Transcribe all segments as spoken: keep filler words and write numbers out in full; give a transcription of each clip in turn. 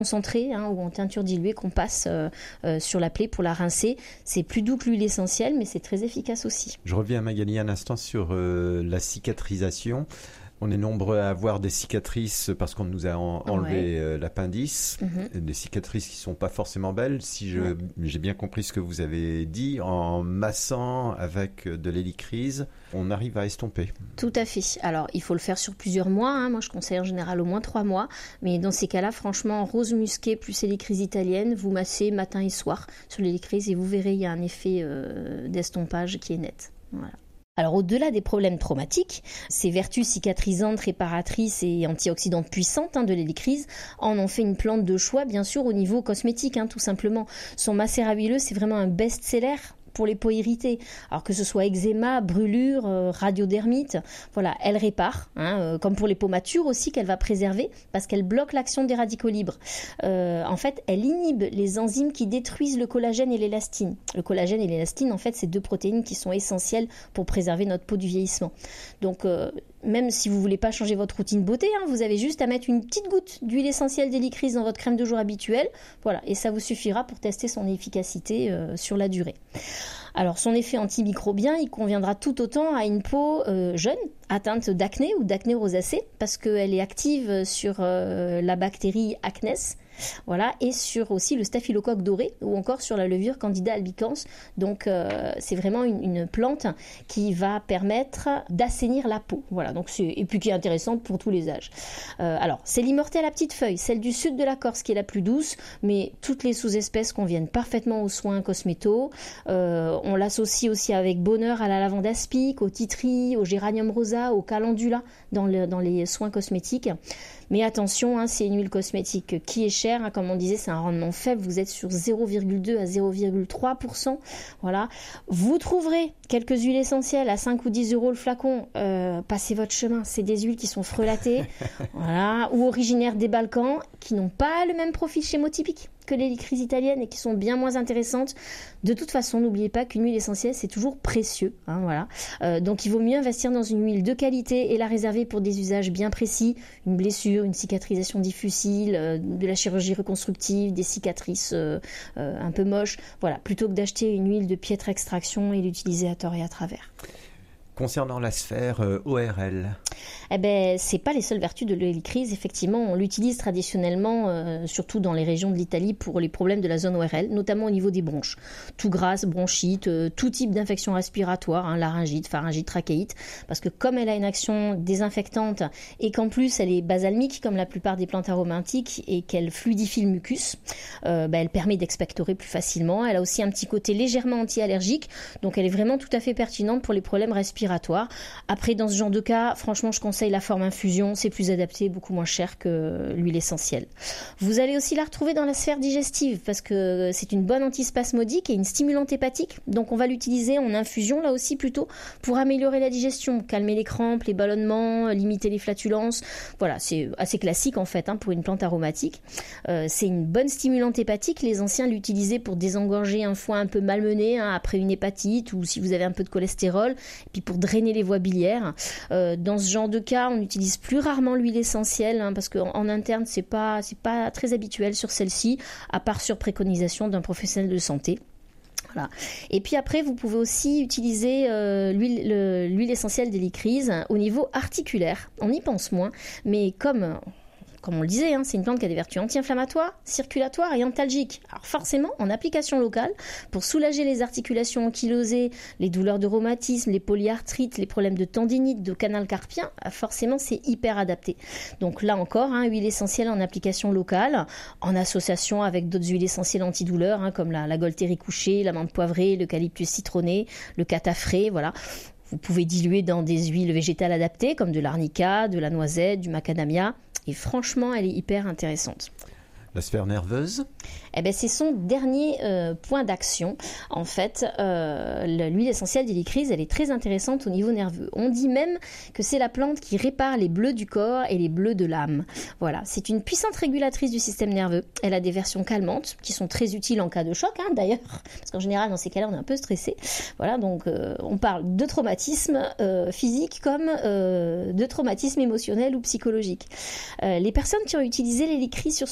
concentrée hein, ou en teinture diluée qu'on passe euh, euh, sur la plaie pour la rincer. C'est plus doux que l'huile essentielle, mais c'est très efficace aussi. Je reviens à Magali un instant sur euh, la cicatrisation. On est nombreux à avoir des cicatrices parce qu'on nous a en, enlevé ouais. euh, l'appendice, mm-hmm. des cicatrices qui ne sont pas forcément belles. Si je, ouais. j'ai bien compris ce que vous avez dit, en massant avec de l'hélicryse, on arrive à estomper. Tout à fait. Alors, il faut le faire sur plusieurs mois. Hein. Moi, je conseille en général au moins trois mois. Mais dans ces cas-là, franchement, rose musquée plus hélicryse italienne, vous massez matin et soir sur l'hélicryse et vous verrez, il y a un effet euh, d'estompage qui est net. Voilà. Alors au-delà des problèmes traumatiques, ces vertus cicatrisantes, réparatrices et antioxydantes puissantes hein, de l'hélicryse en ont fait une plante de choix bien sûr au niveau cosmétique hein, tout simplement. Son macérat huileux c'est vraiment un best-seller pour les peaux irritées, alors que ce soit eczéma, brûlure, euh, radiodermite, voilà, elle répare, hein, euh, comme pour les peaux matures aussi qu'elle va préserver, parce qu'elle bloque l'action des radicaux libres. Euh, en fait, elle inhibe les enzymes qui détruisent le collagène et l'élastine. Le collagène et l'élastine, en fait, c'est deux protéines qui sont essentielles pour préserver notre peau du vieillissement. Donc, euh, même si vous ne voulez pas changer votre routine beauté, hein, vous avez juste à mettre une petite goutte d'huile essentielle d'hélicryse dans votre crème de jour habituelle, voilà, et ça vous suffira pour tester son efficacité euh, sur la durée. Alors son effet antimicrobien, il conviendra tout autant à une peau euh, jeune, atteinte d'acné ou d'acné rosacée, parce qu'elle est active sur euh, la bactérie acnes, voilà, et sur aussi le staphylocoque doré, ou encore sur la levure Candida albicans. Donc euh, c'est vraiment une, une plante qui va permettre d'assainir la peau, voilà, donc c'est, et puis qui est intéressante pour tous les âges. Euh, alors c'est l'immortelle à petite feuille, celle du sud de la Corse qui est la plus douce, mais toutes les sous-espèces conviennent parfaitement aux soins cosméto. Euh, on l'associe aussi avec bonheur à la lavande aspic, au titri, au géranium rosa, au calendula dans, le, dans les soins cosmétiques. Mais attention, hein, c'est une huile cosmétique qui est chère, hein, comme on disait, c'est un rendement faible, vous êtes sur zéro virgule deux à zéro virgule trois pour cent. Voilà. Vous trouverez quelques huiles essentielles à cinq ou dix euros le flacon, euh, passez votre chemin, c'est des huiles qui sont frelatées, voilà, ou originaires des Balkans, qui n'ont pas le même profil chémotypique que l'hélicryse italienne et qui sont bien moins intéressantes. De toute façon, n'oubliez pas qu'une huile essentielle, c'est toujours précieux. Hein, voilà. Euh, donc, il vaut mieux investir dans une huile de qualité et la réserver pour des usages bien précis. Une blessure, une cicatrisation difficile, euh, de la chirurgie reconstructive, des cicatrices euh, euh, un peu moches. Voilà, plutôt que d'acheter une huile de piètre extraction et l'utiliser à tort et à travers. Concernant la sphère euh, O R L, eh ben, c'est pas les seules vertus de l'hélicryse. Effectivement, on l'utilise traditionnellement, euh, surtout dans les régions de l'Italie, pour les problèmes de la zone O R L, notamment au niveau des bronches. Tout grasse, bronchite, euh, tout type d'infection respiratoire, hein, laryngite, pharyngite, trachéite, parce que comme elle a une action désinfectante et qu'en plus elle est basalmique, comme la plupart des plantes aromatiques, et qu'elle fluidifie le mucus, euh, ben, elle permet d'expectorer plus facilement. Elle a aussi un petit côté légèrement anti-allergique, donc elle est vraiment tout à fait pertinente pour les problèmes respiratoires. Après, dans ce genre de cas, franchement, je conseille la forme infusion, c'est plus adapté, beaucoup moins cher que l'huile essentielle. Vous allez aussi la retrouver dans la sphère digestive parce que c'est une bonne antispasmodique et une stimulante hépatique, donc on va l'utiliser en infusion là aussi plutôt pour améliorer la digestion, calmer les crampes, les ballonnements, limiter les flatulences. Voilà, c'est assez classique en fait hein, pour une plante aromatique. Euh, c'est une bonne stimulante hépatique, les anciens l'utilisaient pour désengorger un foie un peu malmené hein, après une hépatite ou si vous avez un peu de cholestérol, et puis pour drainer les voies biliaires. Euh, dans ce genre de cas, on utilise plus rarement l'huile essentielle hein, parce qu'en en interne, c'est pas, c'est pas très habituel sur celle-ci, à part sur préconisation d'un professionnel de santé. Voilà. Et puis après, vous pouvez aussi utiliser euh, l'huile, le, l'huile essentielle d'hélicryse au niveau articulaire. On y pense moins, mais comme... Comme on le disait, hein, c'est une plante qui a des vertus anti-inflammatoires, circulatoires et antalgiques. Alors forcément, en application locale, pour soulager les articulations ankylosées, les douleurs de rhumatisme, les polyarthrites, les problèmes de tendinite, de canal carpien, forcément c'est hyper adapté. Donc là encore, hein, huile essentielle en application locale, en association avec d'autres huiles essentielles antidouleurs, hein, comme la, la Gualtérie couchée, la menthe poivrée, l'eucalyptus citronné, le cataphré, voilà. Vous pouvez diluer dans des huiles végétales adaptées, comme de l'arnica, de la noisette, du macadamia. Et franchement, elle est hyper intéressante. La sphère nerveuse ? Eh ben, c'est son dernier euh, point d'action. En fait, euh, l'huile essentielle d'hélicryse, elle est très intéressante au niveau nerveux. On dit même que c'est la plante qui répare les bleus du corps et les bleus de l'âme. Voilà, c'est une puissante régulatrice du système nerveux. Elle a des versions calmantes qui sont très utiles en cas de choc, hein, d'ailleurs, parce qu'en général, dans ces cas-là, on est un peu stressé. Voilà, donc euh, on parle de traumatisme euh, physique comme euh, de traumatisme émotionnel ou psychologique. Euh, les personnes qui ont utilisé l'hélicryse sur ce plan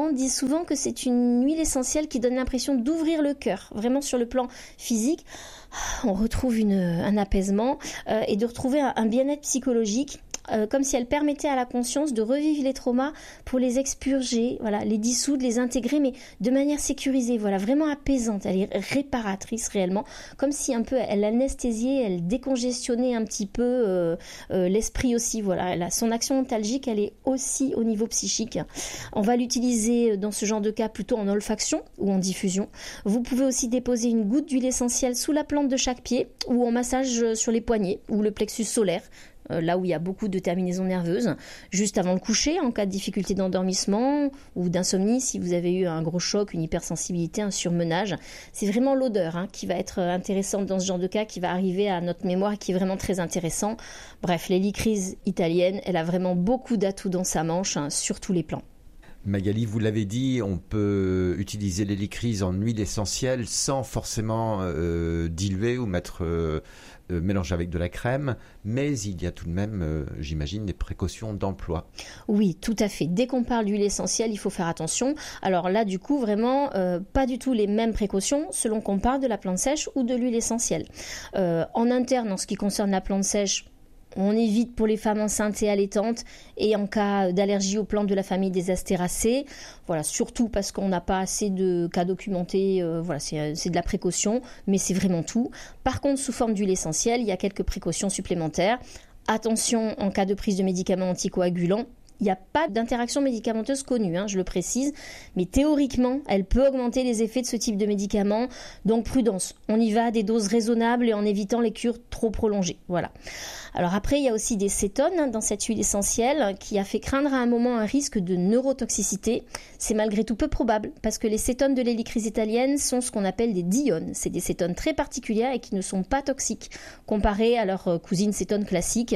clientes disent souvent que c'est une huile essentielle qui donne l'impression d'ouvrir le cœur, vraiment sur le plan physique. On retrouve une, un apaisement euh, et de retrouver un, un bien-être psychologique. Euh, comme si elle permettait à la conscience de revivre les traumas pour les expurger, voilà, les dissoudre, les intégrer, mais de manière sécurisée, voilà, vraiment apaisante. Elle est réparatrice réellement, comme si un peu elle anesthésiait, elle décongestionnait un petit peu euh, euh, l'esprit aussi. Voilà, elle a, son action antalgique, elle est aussi au niveau psychique. On va l'utiliser dans ce genre de cas plutôt en olfaction ou en diffusion. Vous pouvez aussi déposer une goutte d'huile essentielle sous la plante de chaque pied ou en massage sur les poignets ou le plexus solaire, là où il y a beaucoup de terminaisons nerveuses, juste avant le coucher, en cas de difficulté d'endormissement ou d'insomnie, si vous avez eu un gros choc, une hypersensibilité, un surmenage. C'est vraiment l'odeur hein, qui va être intéressante dans ce genre de cas, qui va arriver à notre mémoire et qui est vraiment très intéressant. Bref, l'hélicryse italienne, elle a vraiment beaucoup d'atouts dans sa manche, hein, sur tous les plans. Magali, vous l'avez dit, on peut utiliser l'hélicryse en huile essentielle sans forcément euh, diluer ou mettre euh, euh, mélanger avec de la crème, mais il y a tout de même, euh, j'imagine, des précautions d'emploi. Oui, tout à fait. Dès qu'on parle d'huile essentielle, il faut faire attention. Alors là, du coup, vraiment, euh, pas du tout les mêmes précautions selon qu'on parle de la plante sèche ou de l'huile essentielle. Euh, en interne, en ce qui concerne la plante sèche, on évite pour les femmes enceintes et allaitantes et en cas d'allergie aux plantes de la famille des Astéracées. Voilà, surtout parce qu'on n'a pas assez de cas documentés. Euh, voilà, c'est, c'est de la précaution, mais c'est vraiment tout. Par contre, sous forme d'huile essentielle, il y a quelques précautions supplémentaires. Attention en cas de prise de médicaments anticoagulants. Il n'y a pas d'interaction médicamenteuse connue, hein, je le précise, mais théoriquement, elle peut augmenter les effets de ce type de médicaments. Donc prudence, on y va à des doses raisonnables et en évitant les cures trop prolongées. Voilà. Alors après, il y a aussi des cétones hein, dans cette huile essentielle qui a fait craindre à un moment un risque de neurotoxicité. C'est malgré tout peu probable parce que les cétones de l'hélicryse italienne sont ce qu'on appelle des diones. C'est des cétones très particulières et qui ne sont pas toxiques comparées à leurs cousines cétones classiques.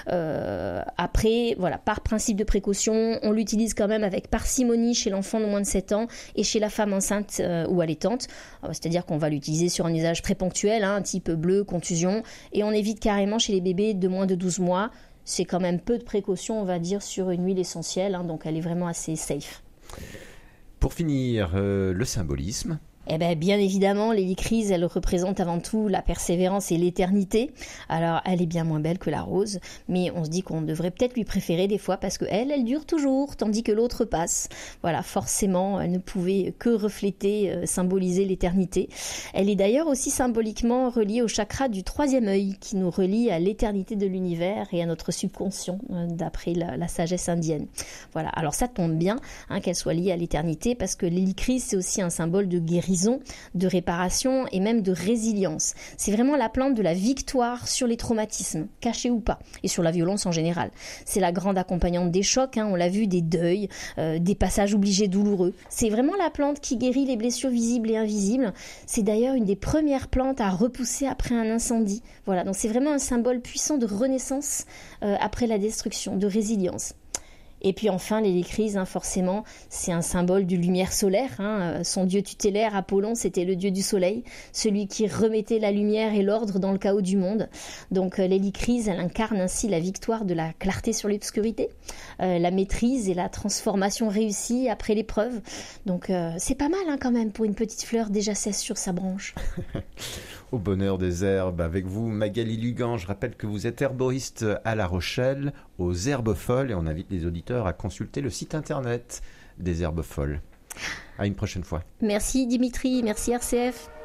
Euh, après, voilà, par principe de précaution, on l'utilise quand même avec parcimonie chez l'enfant de moins de sept ans et chez la femme enceinte euh, ou allaitante. Euh, c'est-à-dire qu'on va l'utiliser sur un usage très ponctuel, hein, type bleu, contusion, et on évite carrément chez les bébés de moins de douze mois. C'est quand même peu de précautions, on va dire, sur une huile essentielle, hein, donc elle est vraiment assez safe. Pour finir, euh, le symbolisme. Eh bien, bien évidemment, l'hélicryse, elle représente avant tout la persévérance et l'éternité. Alors, elle est bien moins belle que la rose, mais on se dit qu'on devrait peut-être lui préférer des fois parce qu'elle, elle dure toujours, tandis que l'autre passe. Voilà, forcément, elle ne pouvait que refléter, euh, symboliser l'éternité. Elle est d'ailleurs aussi symboliquement reliée au chakra du troisième œil, qui nous relie à l'éternité de l'univers et à notre subconscient, euh, d'après la, la sagesse indienne. Voilà, alors ça tombe bien hein, qu'elle soit liée à l'éternité, parce que l'hélicryse, c'est aussi un symbole de guérison, de réparation et même de résilience. C'est vraiment la plante de la victoire sur les traumatismes, cachés ou pas, et sur la violence en général. C'est la grande accompagnante des chocs, hein, on l'a vu, des deuils, euh, des passages obligés douloureux. C'est vraiment la plante qui guérit les blessures visibles et invisibles. C'est d'ailleurs une des premières plantes à repousser après un incendie. Voilà, donc c'est vraiment un symbole puissant de renaissance euh, après la destruction, de résilience. Et puis enfin, l'hélicryse, hein, forcément, c'est un symbole de lumière solaire. Hein. Son dieu tutélaire, Apollon, c'était le dieu du soleil, celui qui remettait la lumière et l'ordre dans le chaos du monde. Donc euh, l'hélicryse, elle incarne ainsi la victoire de la clarté sur l'obscurité, euh, la maîtrise et la transformation réussie après l'épreuve. Donc euh, c'est pas mal hein, quand même pour une petite fleur déjà sèche sur sa branche. Au bonheur des herbes, avec vous, Magali Lugan. Je rappelle que vous êtes herboriste à La Rochelle, aux Herbes Folles, et on invite les auditeurs à consulter le site internet des Herbes Folles. À une prochaine fois. Merci Dimitri, merci R C F.